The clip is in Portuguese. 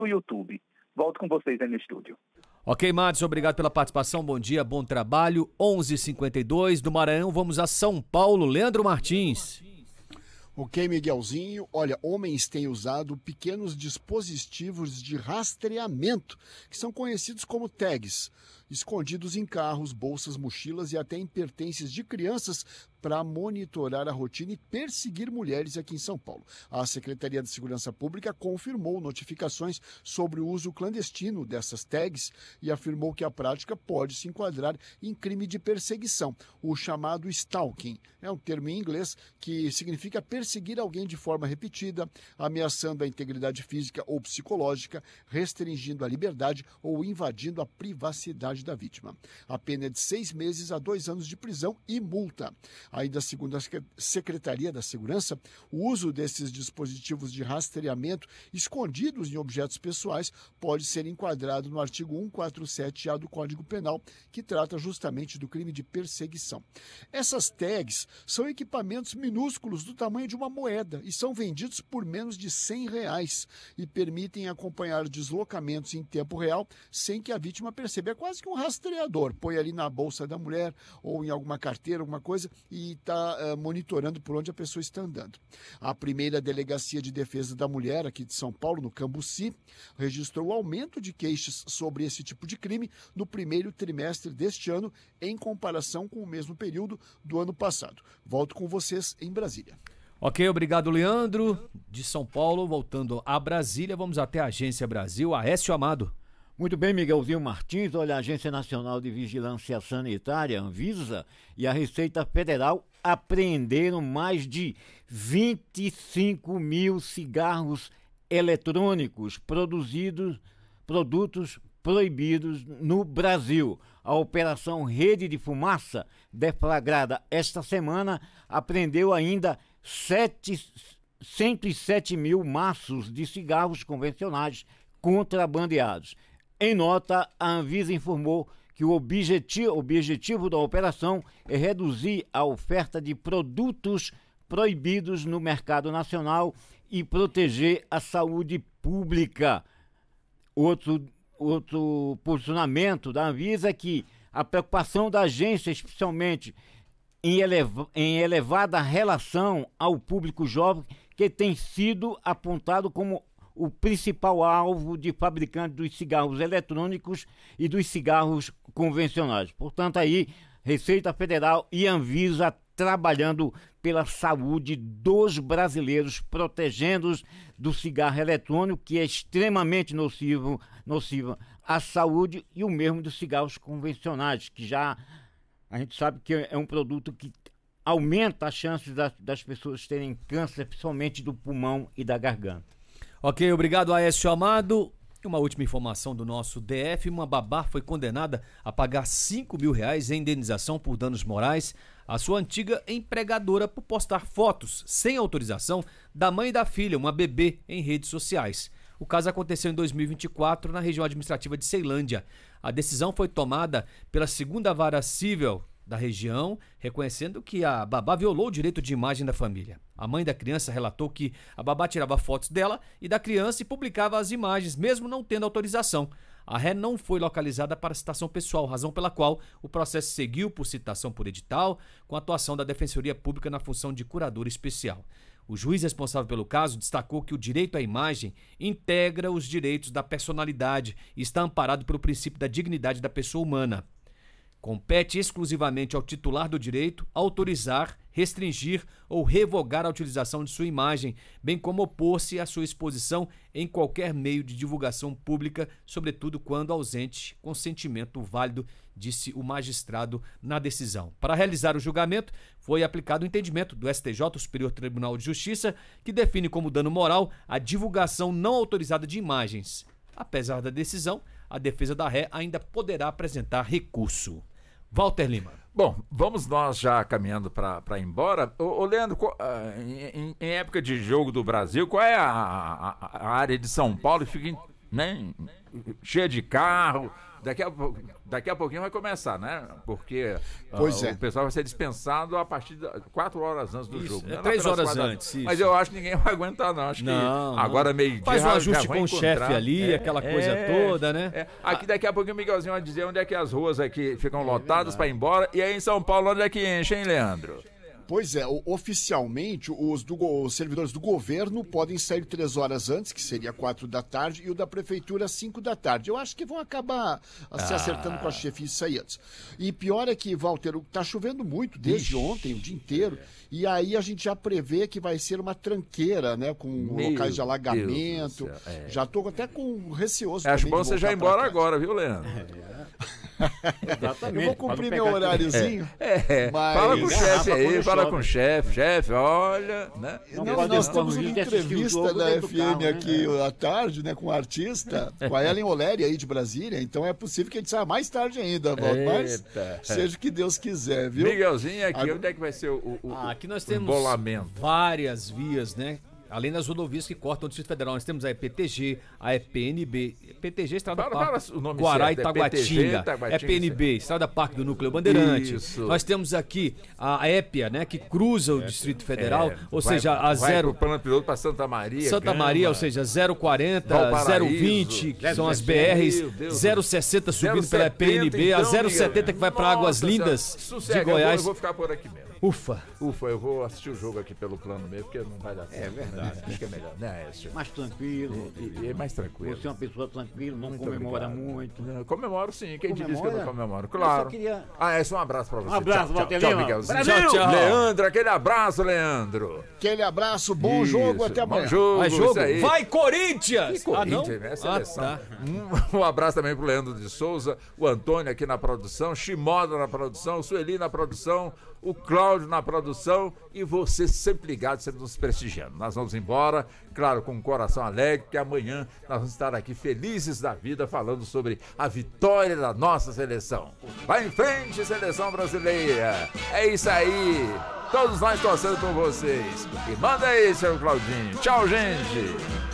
no YouTube. Volto com vocês aí no estúdio. Ok, Matos, obrigado pela participação, bom dia, bom trabalho. 11h52 do Maranhão, vamos a São Paulo. Leandro Martins. Ok, Miguelzinho. Olha, homens têm usado pequenos dispositivos de rastreamento, que são conhecidos como tags, escondidos em carros, bolsas, mochilas e até em pertences de crianças para monitorar a rotina e perseguir mulheres aqui em São Paulo. A Secretaria de Segurança Pública confirmou notificações sobre o uso clandestino dessas tags e afirmou que a prática pode se enquadrar em crime de perseguição, o chamado stalking. É um termo em inglês que significa perseguir alguém de forma repetida, ameaçando a integridade física ou psicológica, restringindo a liberdade ou invadindo a privacidade da vítima. A pena é de 6 meses a 2 anos de prisão e multa. Ainda segundo a Secretaria da Segurança, o uso desses dispositivos de rastreamento escondidos em objetos pessoais pode ser enquadrado no artigo 147-A do Código Penal, que trata justamente do crime de perseguição. Essas tags são equipamentos minúsculos do tamanho de uma moeda e são vendidos por menos de R$100 e permitem acompanhar deslocamentos em tempo real sem que a vítima perceba. É quase que um rastreador. Põe ali na bolsa da mulher ou em alguma carteira, alguma coisa, e está monitorando por onde a pessoa está andando. A primeira Delegacia de Defesa da Mulher aqui de São Paulo, no Cambuci, registrou o aumento de queixas sobre esse tipo de crime no primeiro trimestre deste ano, em comparação com o mesmo período do ano passado. Volto com vocês em Brasília. Ok, obrigado, Leandro. De São Paulo, voltando a Brasília, vamos até a Agência Brasil. Aécio Amado. Muito bem, Miguelzinho Martins. Olha, a Agência Nacional de Vigilância Sanitária, Anvisa, e a Receita Federal apreenderam mais de 25 mil cigarros eletrônicos produtos proibidos no Brasil. A Operação Rede de Fumaça, deflagrada esta semana, apreendeu ainda 107 mil maços de cigarros convencionais contrabandeados. Em nota, a Anvisa informou que o objetivo da operação é reduzir a oferta de produtos proibidos no mercado nacional e proteger a saúde pública. Outro posicionamento da Anvisa é que a preocupação da agência, especialmente em elevada relação ao público jovem, que tem sido apontado como o principal alvo de fabricantes dos cigarros eletrônicos e dos cigarros convencionais. Portanto, aí, Receita Federal e Anvisa trabalhando pela saúde dos brasileiros, protegendo-os do cigarro eletrônico, que é extremamente nocivo à saúde, e o mesmo dos cigarros convencionais, que já a gente sabe que é um produto que aumenta as chances das pessoas terem câncer, principalmente do pulmão e da garganta. Ok, obrigado, Aécio Amado. Uma última informação do nosso DF: uma babá foi condenada a pagar R$5 mil em indenização por danos morais à sua antiga empregadora por postar fotos sem autorização da mãe e da filha, uma bebê, em redes sociais. O caso aconteceu em 2024 na região administrativa de Ceilândia. A decisão foi tomada pela 2ª Vara Civil da região, reconhecendo que a babá violou o direito de imagem da família. A mãe da criança relatou que a babá tirava fotos dela e da criança e publicava as imagens, mesmo não tendo autorização. A ré não foi localizada para citação pessoal, razão pela qual o processo seguiu por citação por edital, com a atuação da Defensoria Pública na função de curador especial. O juiz responsável pelo caso destacou que o direito à imagem integra os direitos da personalidade e está amparado pelo princípio da dignidade da pessoa humana. Compete exclusivamente ao titular do direito autorizar, restringir ou revogar a utilização de sua imagem, bem como opor-se à sua exposição em qualquer meio de divulgação pública, sobretudo quando ausente consentimento válido, disse o magistrado na decisão. Para realizar o julgamento, foi aplicado o entendimento do STJ, o Superior Tribunal de Justiça, que define como dano moral a divulgação não autorizada de imagens. Apesar da decisão, a defesa da ré ainda poderá apresentar recurso. Walter Lima. Bom, vamos nós já caminhando para ir embora. Ô Leandro, em época de jogo do Brasil, qual é a área de São Paulo que fica né? Cheia de carro. Daqui a pouquinho vai começar, né? Porque o pessoal vai ser dispensado a partir de 4 horas antes do jogo. É 3 horas antes. Mas eu acho que ninguém vai aguentar, não. Acho que agora meio-dia. Faz um ajuste com o chefe ali, aquela coisa toda, né? Aqui daqui a pouquinho o Miguelzinho vai dizer onde é que as ruas aqui ficam lotadas para ir embora. E aí em São Paulo, onde é que enche, hein, Leandro? Pois é, oficialmente os servidores do governo podem sair 3 horas antes, que seria 4 da tarde, e o da prefeitura 5 da tarde. Eu acho que vão acabar se acertando com a chefia e sair antes. E pior é que, Walter, tá chovendo muito desde ontem, o dia inteiro, e aí a gente já prevê que vai ser uma tranqueira, né, com locais de alagamento. Já tô até com receoso. Acho bom você já ir embora agora, viu, Leandro? Exatamente. Eu vou cumprir meu horáriozinho. Mas... Fala com o chefe aí, fala com o chefe. Chefe, olha, né? Nós temos uma entrevista da FM aqui à tarde, né, com um artista, com a Ellen Oleri aí de Brasília, então é possível que a gente saia mais tarde ainda, mas seja o que Deus quiser, viu? Miguelzinho, aqui onde é que vai ser aqui nós temos embolamento? Várias vias, né? Além das rodovias que cortam o Distrito Federal, nós temos a EPTG, a EPNB, PTG, Estrada Parque, Guará e Taguatinga, EPNB, Estrada Parque do Núcleo Bandeirante. Isso. Nós temos aqui a EPIA, né, que cruza o Distrito Federal, ou seja, a zero... Plano piloto para Santa Maria. Santa Maria, ou seja, 040, 020, que são as BRs, 060 subindo pela EPNB, a 070 que vai para Águas Lindas de Goiás. Eu vou ficar por aqui mesmo. Ufa, eu vou assistir o jogo aqui pelo plano mesmo, porque não vai dar tempo. É verdade. Acho que é melhor, né, Écio? Mais tranquilo. E é mais tranquilo. Você é uma pessoa tranquila, não comemora muito. Comemoro sim, quem te disse que eu não comemoro? Claro. Queria... Écio, um abraço pra você. Um abraço, Walter tchau, Lima. Miguelzinho. Tchau. Leandro, aquele abraço, Leandro. Aquele abraço, bom jogo, até amanhã. Bom jogo, vai jogo, isso aí. vai Corinthians! Que Corinthians, né? Seleção. Tá. Um abraço também pro Leandro de Souza, o Antônio aqui na produção, Shimoda na produção, o Sueli na produção, o Cláudio na produção e você sempre ligado, sempre nos prestigiando. Nós vamos embora, claro, com o coração alegre, porque amanhã nós vamos estar aqui felizes da vida falando sobre a vitória da nossa seleção. Vai em frente, seleção brasileira! É isso aí! Todos nós torcendo por vocês. E manda aí, seu Claudinho. Tchau, gente!